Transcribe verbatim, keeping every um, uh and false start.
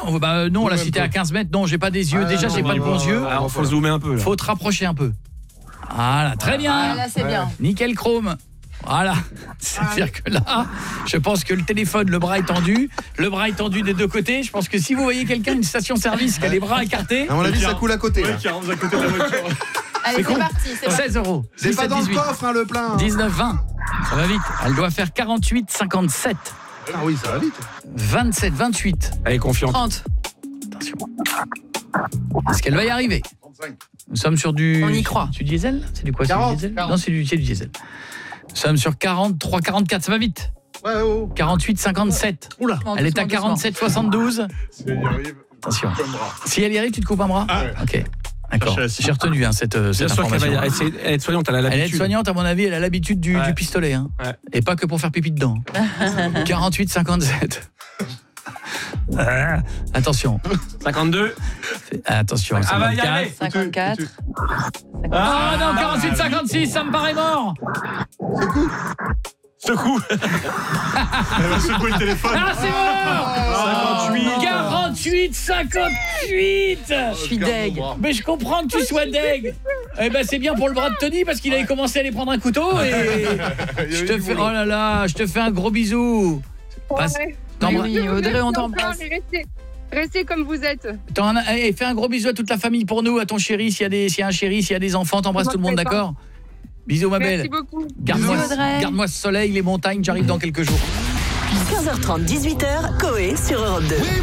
on, bah non, là si t'es à quinze mètres, non, j'ai pas des yeux. Ah, Déjà, non, j'ai non, pas de non, bons non, yeux. non, Alors, faut zoomer un peu là. Faut te rapprocher un peu. Voilà, très bien. Ah, là, c'est bien. Nickel chrome. Voilà. C'est-à-dire que là, je pense que le téléphone, le bras est tendu, le bras est tendu des deux côtés. Je pense que si vous voyez quelqu'un, une station-service qui a les bras écartés, à mon avis, ça coule à côté. Ouais, qui rentre à côté de la voiture. Allez, c'est parti, c'est parti. seize euros. C'est pas dans le dix-sept, coffre, hein, le plein. dix-neuf, vingt. Ça va vite. Elle doit faire quarante-huit, cinquante-sept. Ah oui, ça va vite. vingt-sept, vingt-huit. Elle est confiante. trente. Attention. Est-ce qu'elle va y arriver? trente-cinq. Nous sommes sur du... On y croit. Du diesel? C'est du quoi? C'est du quarante, diesel? quarante. Non, c'est du, c'est du diesel. Nous sommes sur quarante-trois, quarante-quatre, ça va vite. Ouais, oh. quarante-huit, cinquante-sept. Oula. Elle est à Doucement, quarante-sept, soixante-douze. Si elle y arrive, Attention. comme bras. Si elle y arrive, tu te coupes un bras? Ah. Ok. D'accord. J'ai retenu hein, cette, euh, cette Bien sûr qu'elle va information. y- elle, c'est- elle est soignante, elle a Elle est l'habitude. soignante, à mon avis, elle a l'habitude du, Ouais. du pistolet. Hein. Ouais. Et pas que pour faire pipi dedans. quarante-huit, cinquante-sept. Ah, attention. cinquantedeux. Attention. Ah, va y cinquante-quatre. arriver. cinquante-quatre. Ah non, quarante-huit, cinquante-six, ça me paraît mort. Secoue. Elle va secouer le téléphone. Ah, c'est mort. cinquante-huit. quarante-huit, cinquante-huit. Je suis deg. Mais je comprends que tu sois deg. Eh ben c'est bien pour le bras de Tony parce qu'il avait commencé à aller prendre un couteau et je te fais oh là là, je te fais un gros bisou. Passe- Ouais. t'embra- Oui, Audrey, on t'embrasse. Restez, restez comme vous êtes. T'en as- eh, fais un gros bisou à toute la famille pour nous, à ton chéri, s'il y a des s'il y a un chéri, s'il y a des enfants, t'embrasses tout le monde, d'accord? Bisous ma Merci belle. beaucoup. Garde-moi Bisous, Audrey. garde-moi ce soleil, les montagnes, j'arrive dans quelques jours. quinze heures trente, dix-huit heures, Coé sur Europe deux.